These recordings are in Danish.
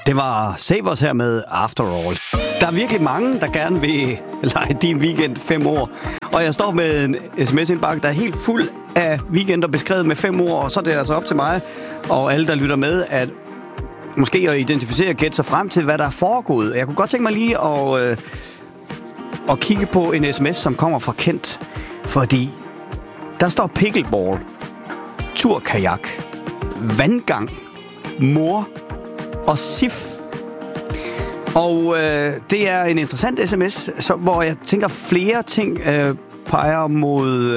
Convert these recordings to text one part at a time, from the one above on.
Det var Savers her med After All. Der er virkelig mange, der gerne vil lege din weekend 5 år. Og jeg står med en sms-indbakke, der er helt fuld af weekender beskrevet med 5 år. Og så er det altså op til mig og alle, der lytter med, at måske at identificere og gætte sig frem til, hvad der er foregået. Jeg kunne godt tænke mig lige at kigge på en sms, som kommer fra Kent. Fordi der står pickleball, turkajak, vandgang, mor og SIF. Og det er en interessant sms, hvor jeg tænker, flere ting peger mod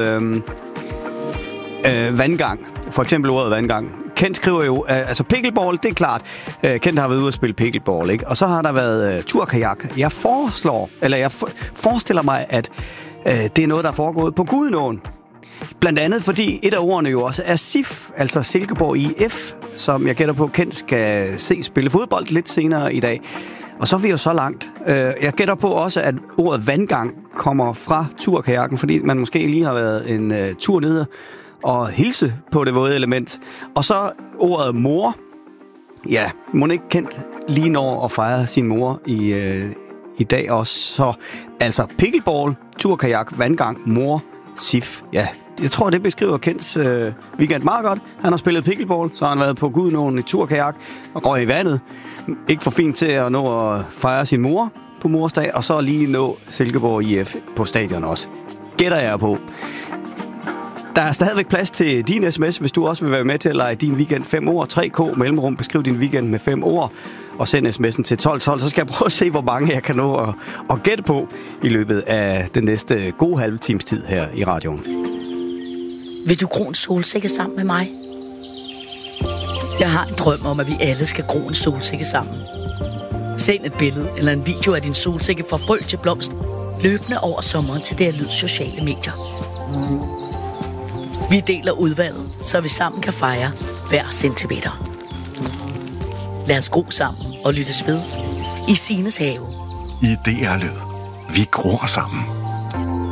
vandgang. For eksempel ordet vandgang. Kent skriver jo, altså pickleball, det er klart. Kent har været ude at spille pickleball, ikke? Og så har der været turkajak. Jeg forestiller mig, at det er noget, der er foregået på Gudenåen. Blandt andet fordi et af ordene jo også er SIF, altså Silkeborg IF, som jeg gætter på, Kent skal se spille fodbold lidt senere i dag. Og så er vi jo så langt. Jeg gætter på også, at ordet vandgang kommer fra turkajakken, fordi man måske lige har været en tur nede og hilse på det våde element. Og så ordet mor. Ja, må ikke Kent lige når at fejre sin mor i dag også. Så altså pickleball, turkajak, vandgang, mor, SIF. Ja, jeg tror, det beskriver Kents weekend meget godt. Han har spillet pickleball, så har han været på Gudenåen i turkajak og røg i vandet. Ikke for fint til at nå at fejre sin mor på morsdag, og så lige nå Silkeborg IF på stadion også. Gætter jeg på. Der er stadigvæk plads til din sms, hvis du også vil være med til at lege din weekend 5 år. 3K mellemrum, beskriv din weekend med 5 år, og send sms'en til 1212. Så skal jeg prøve at se, hvor mange jeg kan nå at gætte på i løbet af den næste gode halve times tid her i radioen. Vil du gro en solsikke sammen med mig? Jeg har en drøm om, at vi alle skal gro en solsikke sammen. Send et billede eller en video af din solsikke fra frø til blomst, løbende over sommeren til DR Lyds sociale medier. Vi deler udvalget, så vi sammen kan fejre hver centimeter. Lad os gro sammen og lyttes ved i Sines have. I DR Lyd. Vi gror sammen.